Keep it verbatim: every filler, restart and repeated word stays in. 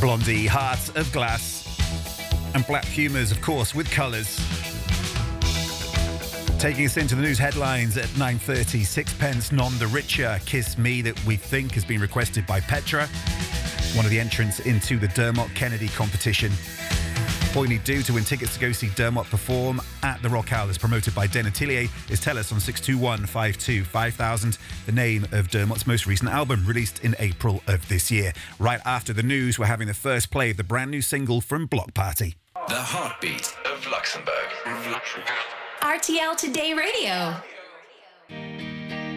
Blondie, Heart of Glass. And Black Pumas, of course, with Colours. Taking us into the news headlines at nine thirty, Sixpence None the Richer, Kiss Me, that we think has been requested by Petra, one of the entrants into the Dermot Kennedy competition. All you need to do to win tickets to go see Dermot perform at the Rock Owl, as promoted by Den Atelier, is tell us on six two one, five two five thousand the name of Dermot's most recent album, released in April of this year. Right after the news, we're having the first play of the brand new single from Block Party. The heartbeat of Luxembourg. R T L Today Radio.